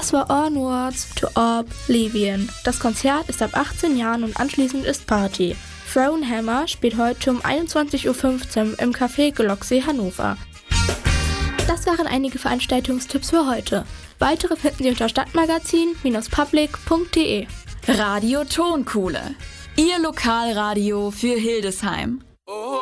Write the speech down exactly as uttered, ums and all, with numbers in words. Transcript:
Das war Onwards to Oblivion. Das Konzert ist ab achtzehn Jahren und anschließend ist Party. Thronehammer spielt heute um einundzwanzig Uhr fünfzehn im Café Glocksee Hannover. Das waren einige Veranstaltungstipps für heute. Weitere finden Sie unter stadtmagazin Bindestrich public punkt de. Radio Tonkuhle. Ihr Lokalradio für Hildesheim.